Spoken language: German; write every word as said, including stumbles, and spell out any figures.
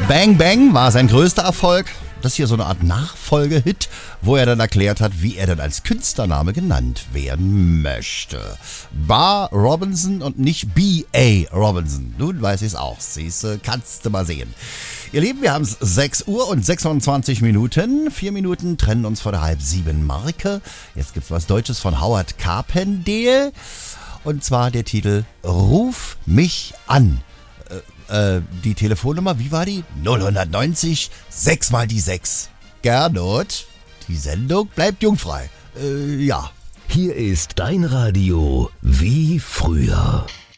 Bang Bang war sein größter Erfolg. Das ist hier so eine Art Nachfolgehit, wo er dann erklärt hat, wie er denn als Künstlername genannt werden möchte. Bar Robinson und nicht B A Robinson. Nun weiß ich es auch. Siehste, kannst du mal sehen. Ihr Lieben, wir haben es sechs Uhr und sechsundzwanzig Minuten. Vier Minuten trennen uns vor der halb sieben Marke. Jetzt gibt's was Deutsches von Howard Carpendale. Und zwar der Titel Ruf mich an. Äh, die Telefonnummer, wie war die? null neunzig, sechs mal die sechs. Gernot, die Sendung bleibt jungfrei. Äh, ja. Hier ist dein Radio wie früher.